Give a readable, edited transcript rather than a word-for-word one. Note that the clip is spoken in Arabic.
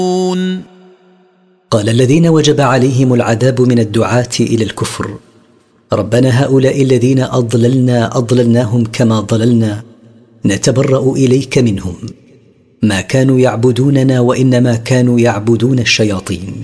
قال الذين وجب عليهم العذاب من الدعاة إلى الكفر: ربنا هؤلاء الذين أضللناهم كما ضللنا، نتبرأ إليك منهم، ما كانوا يعبدوننا وإنما كانوا يعبدون الشياطين.